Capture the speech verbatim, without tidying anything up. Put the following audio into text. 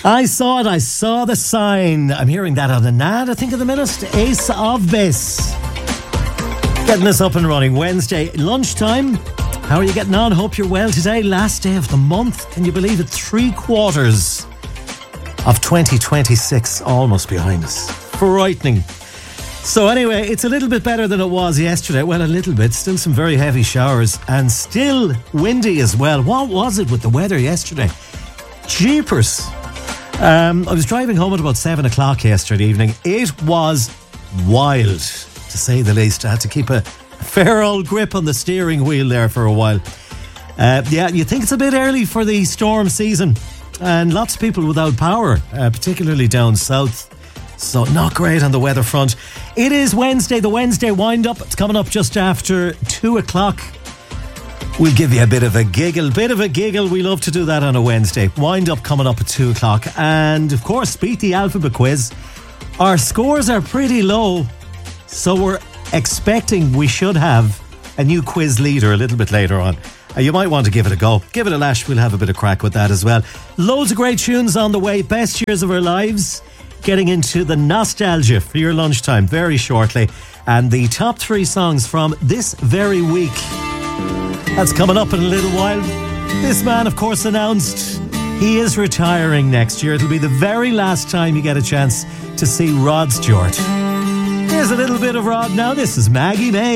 I saw it, I saw the sign. I'm hearing that on an ad, I think, at the minute. Ace of Base. Getting us up and running. Wednesday lunchtime. How are you getting on? Hope you're well today. Last day of the month. Can you believe it? Three quarters of twenty twenty-six almost behind us. Frightening. So anyway, it's a little bit better than it was yesterday. Well, a little bit. Still some very heavy showers and still windy as well. What was it with the weather yesterday? Jeepers. Um, I was driving home at about seven o'clock yesterday evening. It was wild, to say the least. I had to keep a fair old grip on the steering wheel there for a while. Uh, yeah, you think it's a bit early for the storm season, and lots of people without power, uh, particularly down south. So not great on the weather front. It is Wednesday, the Wednesday wind-up. It's coming up just after two o'clock. We'll give you a bit of a giggle, bit of a giggle. We love to do that on a Wednesday. Wind-up coming up at two o'clock. And, of course, beat the alphabet quiz. Our scores are pretty low, so we're expecting we should have a new quiz leader a little bit later on. Uh, you might want to give it a go. Give it a lash. We'll have a bit of crack with that as well. Loads of great tunes on the way. Best years of our lives. Getting into the nostalgia for your lunchtime very shortly. And the top three songs from this very week. That's coming up in a little while. This man, of course, announced he is retiring next year. It'll be the very last time you get a chance to see Rod Stewart. Here's a little bit of Rod now. This is Maggie May.